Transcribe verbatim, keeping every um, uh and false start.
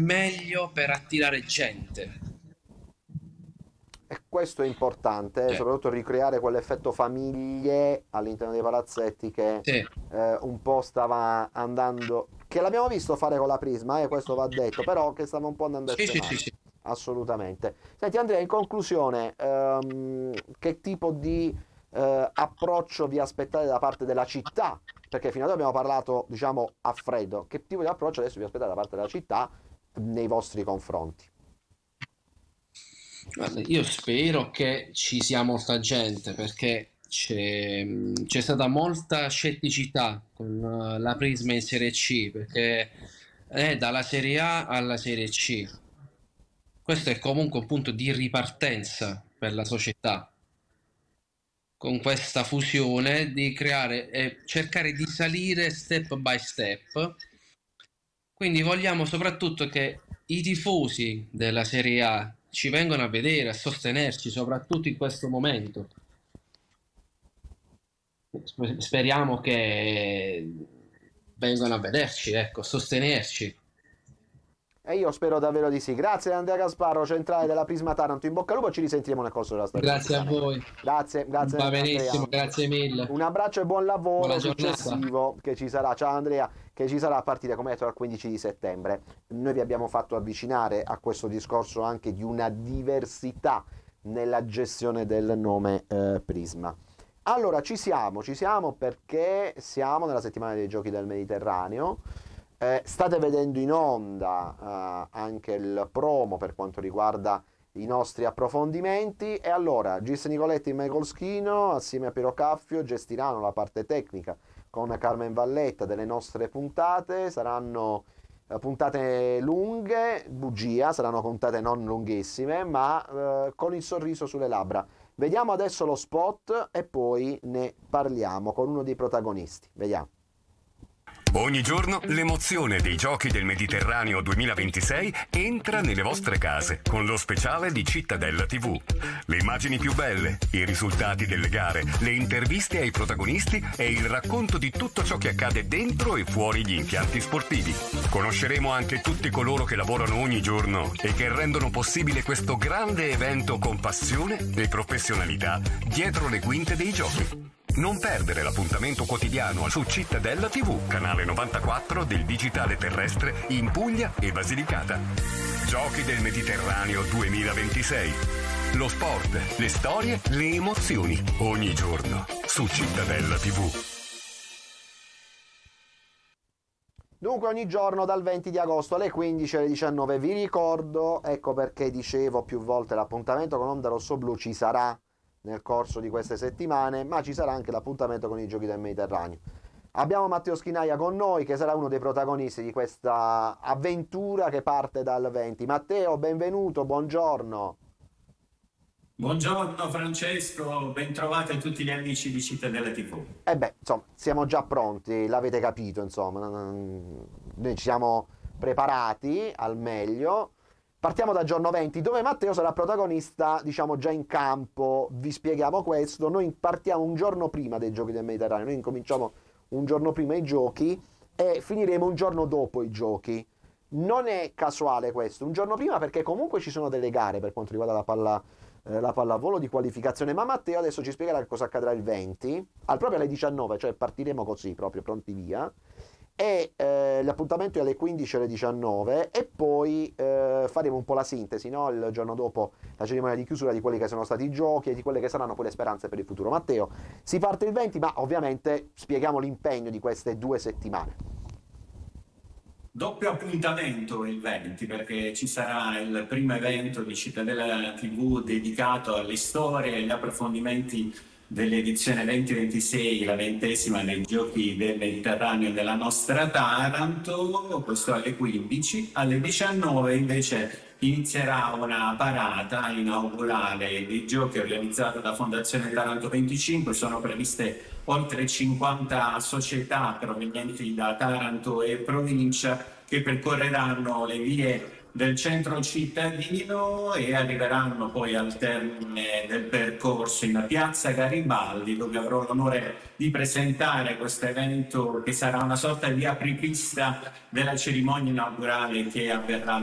meglio per attirare gente. E questo è importante, eh, Cioè, soprattutto ricreare quell'effetto famiglie all'interno dei palazzetti che sì, eh, un po' stava andando, che l'abbiamo visto fare con la Prisma, e questo va detto, però che stava un po' andando a sì, sì, sì, scemare. sì. Assolutamente. Senti Andrea, in conclusione, ehm, che tipo di eh, approccio vi aspettate da parte della città? Perché fino ad ora abbiamo parlato, diciamo, a freddo. Che tipo di approccio adesso vi aspettate da parte della città nei vostri confronti? Guarda, io spero che ci sia molta gente perché c'è c'è stata molta scetticità con eh, la Prisma in Serie C perché è dalla Serie A alla Serie C. Questo è comunque un punto di ripartenza per la società, con questa fusione di creare e cercare di salire step by step. Quindi vogliamo soprattutto che i tifosi della Serie A ci vengano a vedere, a sostenerci, soprattutto in questo momento. Sp- Speriamo che vengano a vederci, ecco, a sostenerci. E io spero davvero di sì. Grazie Andrea Gasparro, centrale della Prisma Taranto. In bocca al lupo, ci risentiremo nel corso della stagione Grazie a sicuramente. voi. Grazie, grazie Va Andrea. benissimo, grazie mille. Un abbraccio e buon lavoro Buona giornata. successivo che ci sarà. Ciao Andrea, che ci sarà a partire, come detto, dal quindici di settembre. Noi vi abbiamo fatto avvicinare a questo discorso anche di una diversità nella gestione del nome eh, Prisma. Allora, ci siamo, ci siamo perché siamo nella settimana dei Giochi del Mediterraneo. Eh, state vedendo in onda eh, anche il promo per quanto riguarda i nostri approfondimenti, e allora Gis Nicoletti e Michael Schino assieme a Piero Caffio gestiranno la parte tecnica con Carmen Valletta delle nostre puntate. Saranno eh, puntate lunghe, bugia, saranno puntate non lunghissime, ma eh, con il sorriso sulle labbra. Vediamo adesso lo spot e poi ne parliamo con uno dei protagonisti. Vediamo. Ogni giorno l'emozione dei Giochi del Mediterraneo duemilaventisei entra nelle vostre case con lo speciale di Cittadella tivù. Le immagini più belle, i risultati delle gare, le interviste ai protagonisti e il racconto di tutto ciò che accade dentro e fuori gli impianti sportivi. Conosceremo anche tutti coloro che lavorano ogni giorno e che rendono possibile questo grande evento con passione e professionalità dietro le quinte dei Giochi. Non perdere l'appuntamento quotidiano su Cittadella tivù, canale novantaquattro del digitale terrestre in Puglia e Basilicata. Giochi del Mediterraneo duemilaventisei. Lo sport, le storie, le emozioni, ogni giorno su Cittadella tivù. Dunque ogni giorno dal venti di agosto alle quindici alle diciannove. Vi ricordo, ecco perché dicevo più volte, l'appuntamento con Onda Rosso Blu ci sarà nel corso di queste settimane, ma ci sarà anche l'appuntamento con i Giochi del Mediterraneo. Abbiamo Matteo Schinaia con noi, che sarà uno dei protagonisti di questa avventura che parte dal venti. Matteo, benvenuto, buongiorno. Buongiorno Francesco, bentrovati a tutti gli amici di Cittadella tivù. E beh, insomma, siamo già pronti, l'avete capito, insomma, noi ci siamo preparati al meglio. Partiamo dal giorno venti, dove Matteo sarà protagonista, diciamo, già in campo. Vi spieghiamo questo. Noi partiamo un giorno prima dei Giochi del Mediterraneo. Noi incominciamo un giorno prima i giochi e finiremo un giorno dopo i giochi. Non è casuale questo, un giorno prima, perché comunque ci sono delle gare per quanto riguarda la palla, eh, la pallavolo di qualificazione. Ma Matteo adesso ci spiegherà cosa accadrà il venti, al proprio alle diciannove, cioè partiremo così, proprio pronti via. E eh, l'appuntamento è alle quindici alle diciannove e poi eh, faremo un po' la sintesi, no? Il giorno dopo la cerimonia di chiusura di quelli che sono stati i giochi e di quelle che saranno poi le speranze per il futuro. Matteo, si parte il venti, ma ovviamente spieghiamo l'impegno di queste due settimane. Doppio appuntamento il venti, perché ci sarà il primo evento di Cittadella tivù dedicato alle storie e agli approfondimenti dell'edizione venti ventisei, la ventesima dei Giochi del Mediterraneo della nostra Taranto, questo alle quindici. Alle diciannove invece inizierà una parata inaugurale dei Giochi organizzata da Fondazione Taranto venticinque. Sono previste oltre cinquanta società provenienti da Taranto e provincia che percorreranno le vie del centro cittadino e arriveranno poi al termine del percorso in piazza Garibaldi, dove avrò l'onore di presentare questo evento che sarà una sorta di apripista della cerimonia inaugurale che avverrà